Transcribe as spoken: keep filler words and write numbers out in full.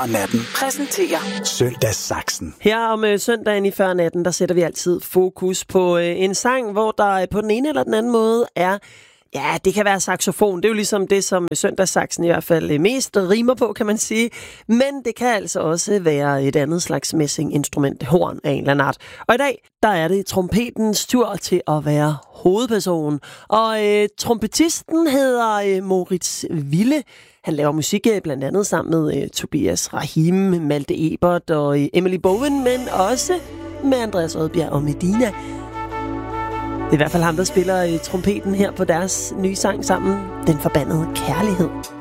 Og natten præsenterer Søndagssaksen. Her om øh, søndagen i før natten, der sætter vi altid fokus på øh, en sang, hvor der øh, på den ene eller den anden måde er, ja, det kan være saxofon. Det er jo ligesom det, som søndagssaksen i hvert fald mest rimer på, kan man sige. Men det kan altså også være et andet slags messinginstrument, horn af en eller anden art. Og i dag, der er det trompetens tur til at være hovedperson. Og øh, trompetisten hedder øh, Moritz Wille. Han laver musik blandt andet sammen med øh, Tobias Rahim, Malte Ebert og øh, Emily Bowen, men også med Andreas Odbjerg og Medina. Det er i hvert fald ham, der spiller øh, trompeten her på deres nye sang sammen, Den Forbandede Kærlighed.